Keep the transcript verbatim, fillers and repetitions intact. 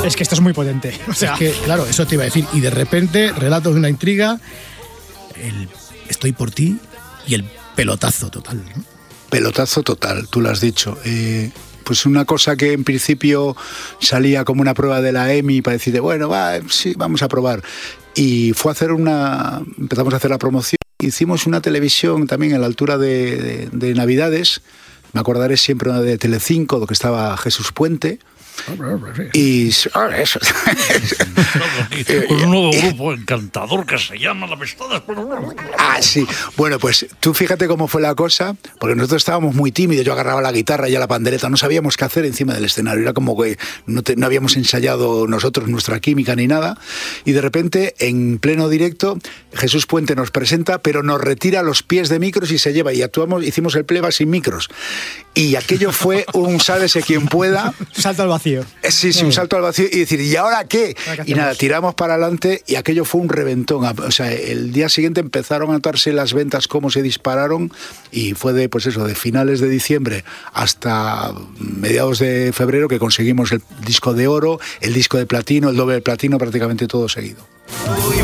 Es que esto es muy potente. O sea, es que, claro, eso te iba a decir. Y de repente, relatos de una intriga, el estoy por ti y el pelotazo total, ¿no? Pelotazo total, tú lo has dicho. Eh, pues una cosa que en principio salía como una prueba de la EMI para decirte, bueno, va, sí, vamos a probar. Y fue a hacer una... Empezamos a hacer la promoción. Hicimos una televisión también a la altura de, de, de Navidades. Me acordaré siempre de Telecinco, donde estaba Jesús Puente. Y eso. Con un nuevo grupo encantador que se llama La Amistad. Ah, sí. Bueno, pues tú fíjate cómo fue la cosa, porque nosotros estábamos muy tímidos. Yo agarraba la guitarra y la pandereta, no sabíamos qué hacer encima del escenario. Era como que no, te, no habíamos ensayado nosotros nuestra química ni nada. Y de repente, en pleno directo, Jesús Puente nos presenta, pero nos retira los pies de micros y se lleva. Y actuamos, hicimos el playback sin micros. Y aquello fue un sálvese quien pueda. Salto al vacío. Sí, sí, un salto al vacío y decir, ¿y ahora qué? Y nada, tiramos para adelante y aquello fue un reventón. O sea, el día siguiente empezaron a notarse las ventas, cómo se dispararon, y fue de, pues eso, de finales de diciembre hasta mediados de febrero que conseguimos el disco de oro, el disco de platino, el doble de platino, prácticamente todo seguido.